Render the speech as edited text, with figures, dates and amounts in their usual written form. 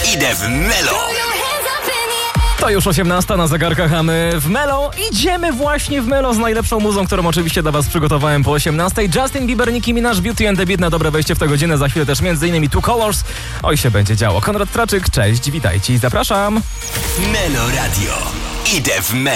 Idę w Melo. To już 18 na zegarkach, a my w Melo. Idziemy właśnie w Melo z najlepszą muzą, którą oczywiście dla was przygotowałem po 18. Justin Bieber, Nicki Minaj, Beauty and the Beat na dobre wejście w tę godzinę. Za chwilę też m.in. Two Colors. Oj, się będzie działo. Konrad Traczyk, cześć, witajcie i zapraszam. Melo Radio. Idę w Melo.